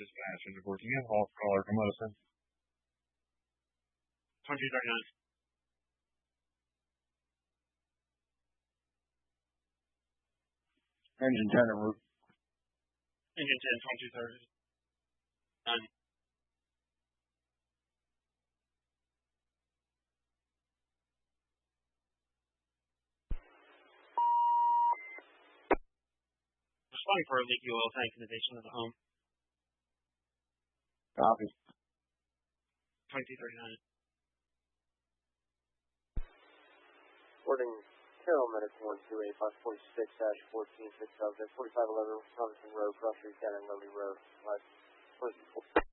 dispatch and reporting in Hall caller from Medicine. 2239. Engine 10 en route. Engine 10, 2239. Responding for a leaky oil tank in the basement of the home. Copy. 2239. Reporting Carroll Medic 128-546-1460, 4511 Robinson Road, Cross Street, Cannon, Lily Road, 544.